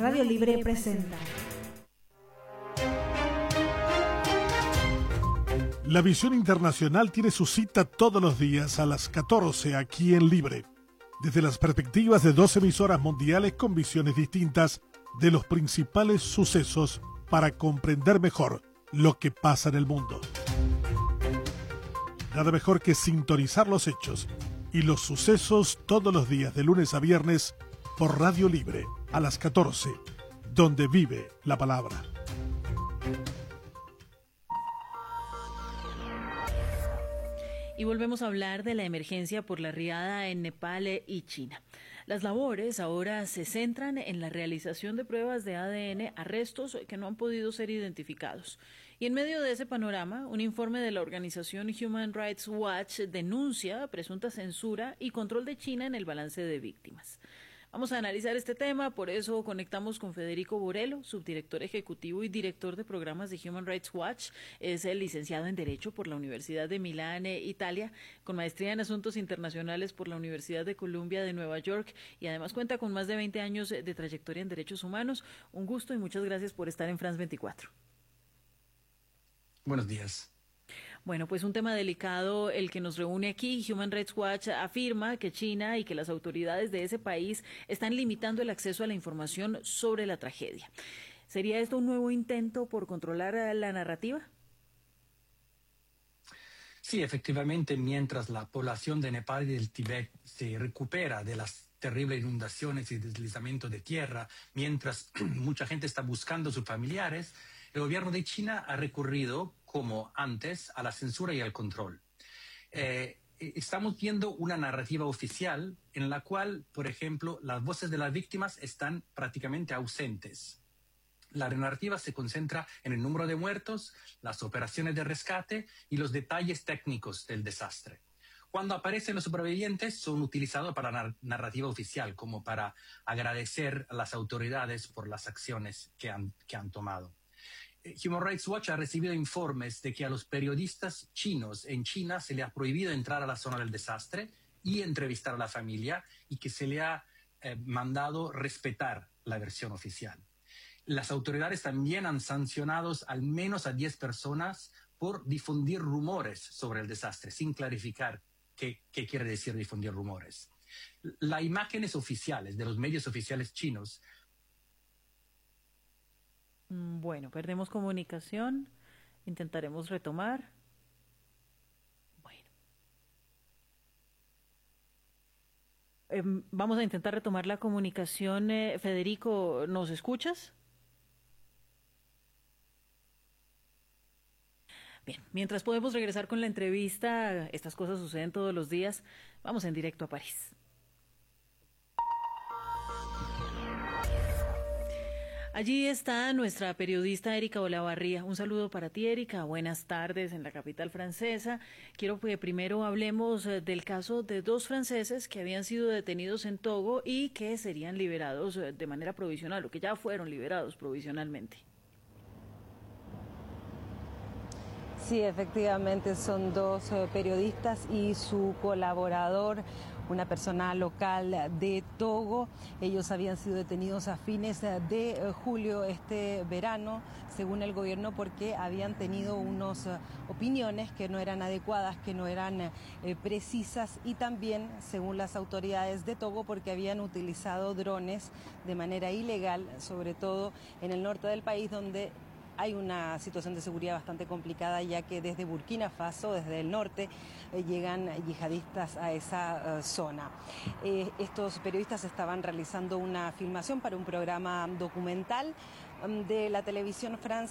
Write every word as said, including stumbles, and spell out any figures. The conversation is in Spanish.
Radio Libre presenta. La visión internacional tiene su cita todos los días a las catorce aquí en Libre, desde las perspectivas de dos emisoras mundiales con visiones distintas de los principales sucesos para comprender mejor lo que pasa en el mundo. Nada mejor que sintonizar los hechos y los sucesos todos los días de lunes a viernes por Radio Libre a las catorce, donde vive la palabra. Y volvemos a hablar de la emergencia por la riada en Nepal y China. Las labores ahora se centran en la realización de pruebas de A D N a restos que no han podido ser identificados. Y en medio de ese panorama, un informe de la organización Human Rights Watch denuncia presunta censura y control de China en el balance de víctimas. Vamos a analizar este tema, por eso conectamos con Federico Borello, subdirector ejecutivo y director de programas de Human Rights Watch. Es el licenciado en Derecho por la Universidad de Milán, Italia, con maestría en Asuntos Internacionales por la Universidad de Columbia de Nueva York y además cuenta con más de veinte años de trayectoria en derechos humanos. Un gusto y muchas gracias por estar en France veinticuatro. Buenos días. Bueno, pues un tema delicado el que nos reúne aquí. Human Rights Watch afirma que China y que las autoridades de ese país están limitando el acceso a la información sobre la tragedia. ¿Sería esto un nuevo intento por controlar la narrativa? Sí, efectivamente, mientras la población de Nepal y del Tíbet se recupera de las terribles inundaciones y deslizamiento de tierra, mientras mucha gente está buscando a sus familiares, el gobierno de China ha recurrido, como antes, a la censura y al control. Eh, estamos viendo una narrativa oficial en la cual, por ejemplo, las voces de las víctimas están prácticamente ausentes. La narrativa se concentra en el número de muertos, las operaciones de rescate y los detalles técnicos del desastre. Cuando aparecen los supervivientes, son utilizados para la narrativa oficial, como para agradecer a las autoridades por las acciones que han, que han tomado. Human Rights Watch ha recibido informes de que a los periodistas chinos en China se le ha prohibido entrar a la zona del desastre y entrevistar a la familia y que se le ha eh, mandado respetar la versión oficial. Las autoridades también han sancionado al menos a diez personas por difundir rumores sobre el desastre, sin clarificar qué, qué quiere decir difundir rumores. Las imágenes oficiales de los medios oficiales chinos. Bueno, perdemos comunicación, intentaremos retomar. Bueno. Eh, vamos a intentar retomar la comunicación. Eh, Federico, ¿nos escuchas? Bien, mientras podemos regresar con la entrevista, estas cosas suceden todos los días, vamos en directo a París. Allí está nuestra periodista Erika Olavarría. Un saludo para ti, Erika. Buenas tardes en la capital francesa. Quiero que primero hablemos del caso de dos franceses que habían sido detenidos en Togo y que serían liberados de manera provisional, o que ya fueron liberados provisionalmente. Sí, efectivamente, son dos periodistas y su colaborador, una persona local de Togo. Ellos habían sido detenidos a fines de julio este verano, según el gobierno, porque habían tenido unas opiniones que no eran adecuadas, que no eran eh, precisas, y también, según las autoridades de Togo, porque habían utilizado drones de manera ilegal, sobre todo en el norte del país, donde hay una situación de seguridad bastante complicada, ya que desde Burkina Faso, desde el norte, eh, llegan yihadistas a esa uh, zona. Eh, estos periodistas estaban realizando una filmación para un programa documental um, de la televisión francesa.